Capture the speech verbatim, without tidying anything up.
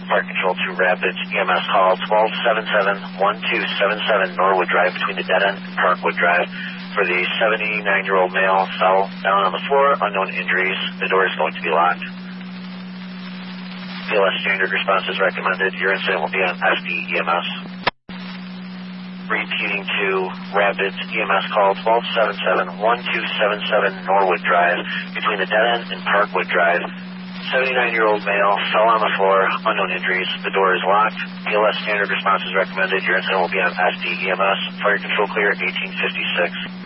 Fire Control to Rapids, E M S call twelve seven seven one two seven seven Norwood Drive between the dead end and Parkwood Drive. For the seventy-nine-year-old male, fell down on the floor, unknown injuries. The door is going to be locked. P L S standard response is recommended. Your incident will be on S D E M S. Repeating to Rapids, E M S call twelve seven seven one two seven seven Norwood Drive between the dead end and Parkwood Drive. seventy-nine-year-old male fell on the floor, unknown injuries. The door is locked. P L S standard response is recommended. Your incident will be on S D E M S. Fire Control clear eighteen fifty-six.